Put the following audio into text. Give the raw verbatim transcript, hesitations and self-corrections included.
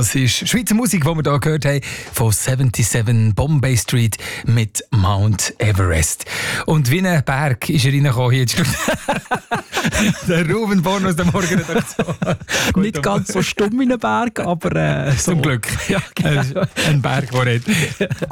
Das ist Schweizer Musik, die wir hier gehört haben, von siebenundsiebzig Bombay Street mit Mount Everest. Und wie ein Berg ist er reingekommen hier. Der Ruben Born aus der Morgenredaktion. Nicht ganz so stumm wie ein Berg, aber äh, Zum so. Glück. Ja, genau. Ein Berg, der redet.